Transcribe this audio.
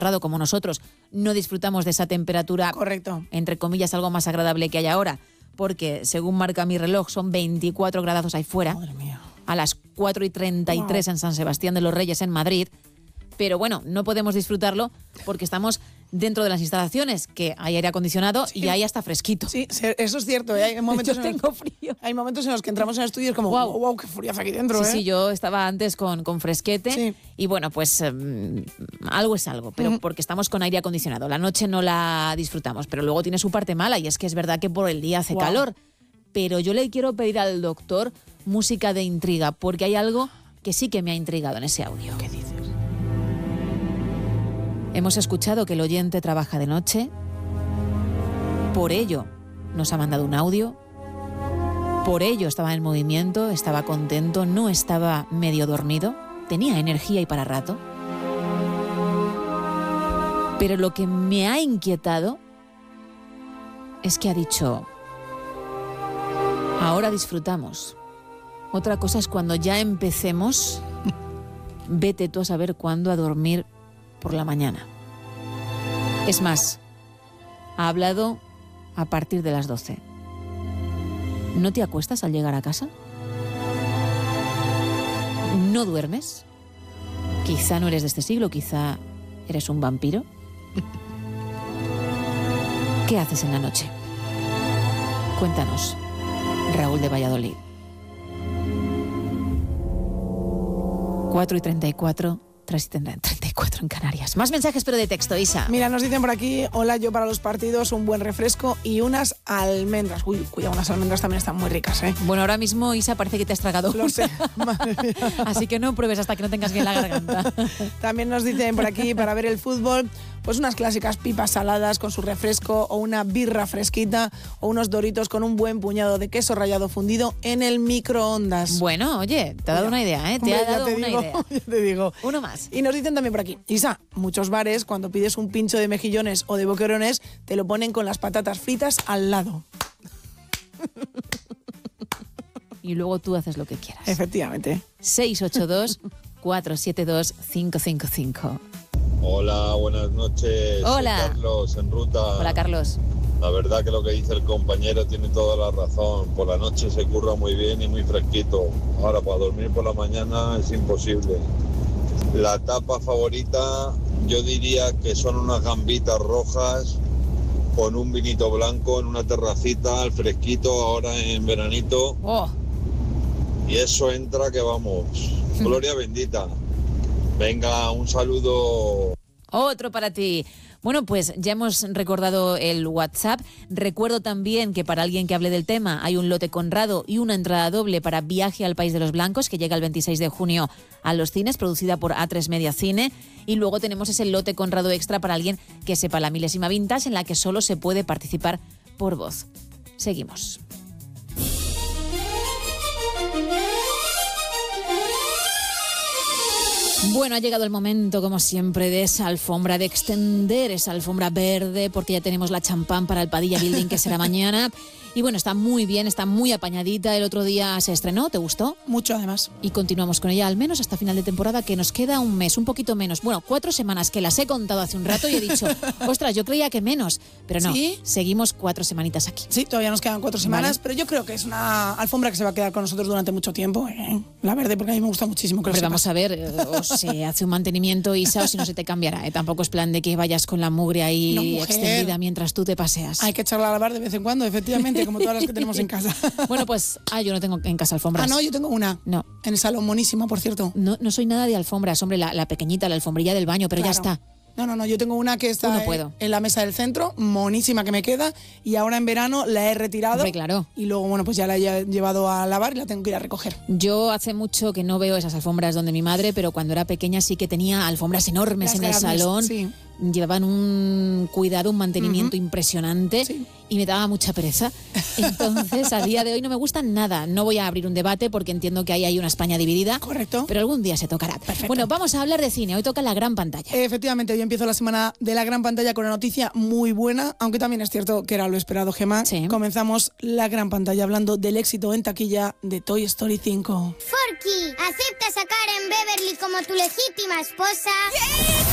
como nosotros, no disfrutamos de esa temperatura, correcto, entre comillas, algo más agradable que hay ahora, porque según marca mi reloj son 24 gradazos ahí fuera. Madre mía. A las 4:33 en San Sebastián de los Reyes, en Madrid. Pero bueno, no podemos disfrutarlo porque estamos dentro de las instalaciones, que hay aire acondicionado y hay hasta fresquito. Sí, eso es cierto. Hay momentos yo tengo frío. Hay momentos en los que entramos en el estudio y es como, wow, qué frío hace aquí dentro. Sí, yo estaba antes con fresquete. Sí. Y bueno, pues algo es algo, pero porque estamos con aire acondicionado. La noche no la disfrutamos, pero luego tiene su parte mala y es que es verdad que por el día hace calor. Pero yo le quiero pedir al doctor música de intriga, porque hay algo que sí que me ha intrigado en ese audio. ¿Qué dices? Hemos escuchado que el oyente trabaja de noche, por ello nos ha mandado un audio, por ello estaba en movimiento, estaba contento, no estaba medio dormido, tenía energía y para rato. Pero lo que me ha inquietado es que ha dicho, ahora disfrutamos. Otra cosa es cuando ya empecemos, vete tú a saber cuándo a dormir por la mañana. Es más, ha hablado a partir de las 12. ¿No te acuestas al llegar a casa? ¿No duermes? Quizá no eres de este siglo, quizá eres un vampiro. ¿Qué haces en la noche? Cuéntanos. Raúl de Valladolid. 4:34, 3:34 en Canarias. Más mensajes, pero de texto, Isa. Mira, nos dicen por aquí, hola, yo para los partidos un buen refresco y unas almendras. Uy, cuidado, unas almendras también están muy ricas, ¿eh? Bueno, ahora mismo, Isa, parece que te has tragado. Lo sé, madre mía. Así que no pruebes hasta que no tengas bien la garganta. También nos dicen por aquí, para ver el fútbol, pues unas clásicas pipas saladas con su refresco o una birra fresquita o unos Doritos con un buen puñado de queso rallado fundido en el microondas. Bueno, oye, te ha dado una idea, ¿eh? Hombre, te ha dado una idea. Ya te digo. Uno más. Y nos dicen también por aquí, Isa, muchos bares cuando pides un pincho de mejillones o de boquerones te lo ponen con las patatas fritas al lado. Y luego tú haces lo que quieras. Efectivamente. 682-472-555. Hola, buenas noches. Hola. Soy Carlos, en ruta. Hola, Carlos. La verdad que lo que dice el compañero tiene toda la razón. Por la noche se curra muy bien y muy fresquito. Ahora, para dormir por la mañana es imposible. La tapa favorita, yo diría que son unas gambitas rojas con un vinito blanco en una terracita, al fresquito, ahora en veranito. Oh. Y eso entra que vamos. Gloria bendita. Venga, un saludo. Otro para ti. Bueno, pues ya hemos recordado el WhatsApp. Recuerdo también que para alguien que hable del tema hay un lote Conrado y una entrada doble para Viaje al País de los Blancos, que llega el 26 de junio a los cines, producida por A3 Media Cine. Y luego tenemos ese lote Conrado extra para alguien que sepa la milésima vintage, en la que solo se puede participar por voz. Seguimos. Bueno, ha llegado el momento, como siempre, de esa alfombra, de extender esa alfombra verde, porque ya tenemos la champán para el Padilla Building, que será mañana. Y bueno, está muy bien, está muy apañadita. El otro día se estrenó, ¿te gustó? Mucho, además. Y continuamos con ella, al menos hasta final de temporada, que nos queda un mes, un poquito menos. Bueno, 4 semanas, que las he contado hace un rato y he dicho, ostras, yo creía que menos. Pero no, ¿Sí? Seguimos 4 semanitas aquí. Sí, todavía nos quedan 4 semanas, pero yo creo que es una alfombra que se va a quedar con nosotros durante mucho tiempo. La verde, porque a mí me gusta muchísimo. Que Pero vamos a ver, o se hace un mantenimiento, Isa, o si no se te cambiará. Tampoco es plan de que vayas con la mugre ahí extendida mientras tú te paseas. Hay que echarla a lavar de vez en cuando, efectivamente, como todas las que tenemos en casa. Bueno, pues, yo no tengo en casa alfombras. Ah, no, yo tengo una. No. En el salón, monísima, por cierto. No soy nada de alfombras, hombre, la pequeñita, la alfombrilla del baño, pero Claro. Ya está. No, yo tengo una que está en la mesa del centro, monísima que me queda, y ahora en verano la he retirado. Hombre, claro. Y luego, bueno, pues ya la he llevado a lavar y la tengo que ir a recoger. Yo hace mucho que no veo esas alfombras donde mi madre, pero cuando era pequeña sí que tenía alfombras enormes en el salón. Sí. Llevaban un cuidado, un mantenimiento impresionante, Sí. y me daba mucha pereza. Entonces, a día de hoy no me gustan nada. No voy a abrir un debate porque entiendo que ahí hay una España dividida. Correcto. Pero algún día se tocará. Perfecto. Bueno, vamos a hablar de cine. Hoy toca la gran pantalla. Efectivamente, yo empiezo la semana de la gran pantalla con una noticia muy buena, aunque también es cierto que era lo esperado, Gemma. Sí. Comenzamos la gran pantalla hablando del éxito en taquilla de Toy Story 5. Forky, ¿aceptas a Karen Beverly como tu legítima esposa?